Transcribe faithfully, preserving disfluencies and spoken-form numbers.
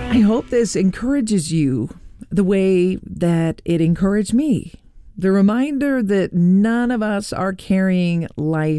I hope this encourages you the way that it encouraged me. The reminder that none of us are carrying life